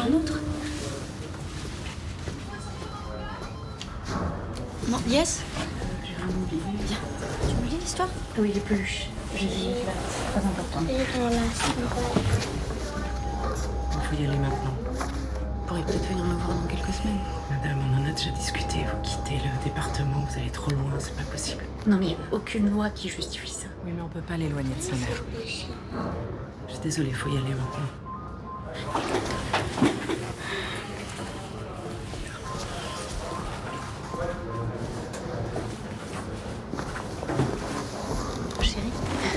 un autre. Non, Yes. Viens. Tu me lis l'histoire? Oui, les peluches. J'ai dit là, c'est très important. Il faut y aller maintenant. Vous pourrez peut-être venir me voir dans quelques semaines. Madame, on en a déjà discuté. Vous quittez le département, vous allez trop loin, c'est pas possible. Non, mais aucune loi qui justifie ça. Oui, mais on peut pas l'éloigner de sa mère. Je suis désolée, il faut y aller maintenant. Chérie.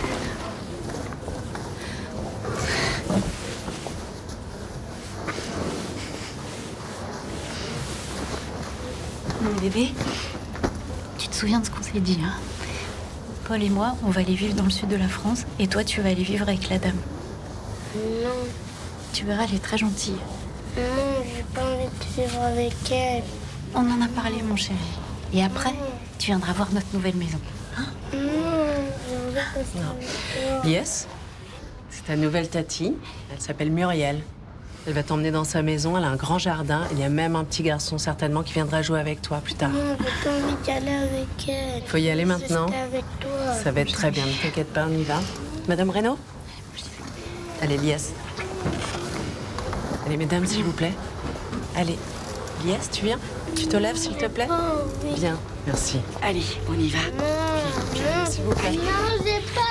Mon bébé, tu te souviens de ce qu'on s'est dit, hein? Paul et moi, on va aller vivre dans le sud de la France, et toi, tu vas aller vivre avec la dame. Non, Tu verras, elle est très gentille. non, j'ai pas envie de vivre avec elle. On en a parlé, mon chéri. Et après, tu viendras voir notre nouvelle maison. Non, j'ai envie de rester avec toi. Yes, c'est ta nouvelle tati. Elle s'appelle Muriel. Elle va t'emmener dans sa maison, elle a un grand jardin. Il y a même un petit garçon certainement qui viendra jouer avec toi plus tard. Non, j'ai pas envie d'y aller avec elle. Faut y aller Je veux maintenant. rester avec toi. Ça va être très bien, ne t'inquiète pas, on y va. Madame Reynaud? Allez, Lies. Allez, mesdames, s'il vous plaît. Allez. Lies, tu viens? Tu te lèves, s'il te plaît? Oh, oui. Bien, merci. Allez, on y va. Non, S'il vous plaît. non, j'ai pas